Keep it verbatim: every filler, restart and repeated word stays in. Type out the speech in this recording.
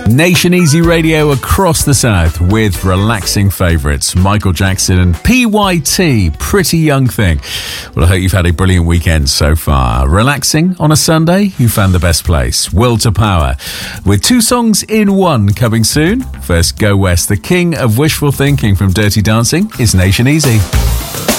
Nation Easy Radio across the South with relaxing favourites. Michael Jackson and P Y T, Pretty Young Thing. Well, I hope you've had a brilliant weekend so far. Relaxing on a Sunday? You found the best place. Will to Power. With two songs in one coming soon. First, Go West, the king of wishful thinking from Dirty Dancing is Nation Easy.